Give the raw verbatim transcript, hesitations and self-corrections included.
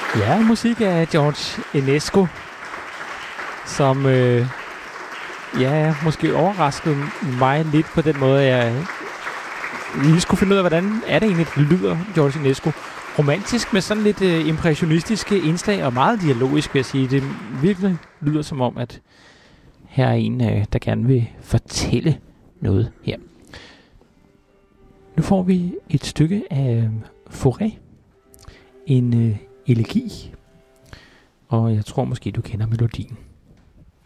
Ja, musik af George Enesco, som øh, ja, måske overraskede mig lidt på den måde, jeg lige skulle finde ud af, hvordan er det egentlig, det lyder, George Enesco. Romantisk med sådan lidt øh, impressionistiske indslag, og meget dialogisk, vil jeg sige. Det virkelig lyder som om, at her er en, øh, der gerne vil fortælle noget her. Nu får vi et stykke af Fauré, en øh, elegi, og jeg tror måske, du kender melodien.